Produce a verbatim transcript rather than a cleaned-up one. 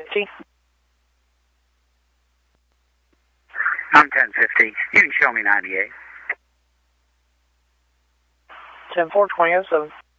fifty. I'm ten fifty. You can show me ninety-eight. ten four, twenty oh seven.